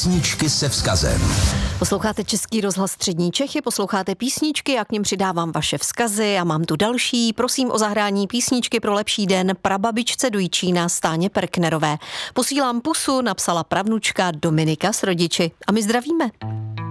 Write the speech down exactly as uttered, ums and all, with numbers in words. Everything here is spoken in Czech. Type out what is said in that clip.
Písničky se vzkazem. Posloucháte Český rozhlas Střední Čechy, posloucháte písničky, já k nim přidávám vaše vzkazy a mám tu další. Prosím o zahrání písničky pro lepší den prababičce do Jičína Stáně Perknerové. Posílám pusu, napsala pravnučka Dominika s rodiči a my zdravíme.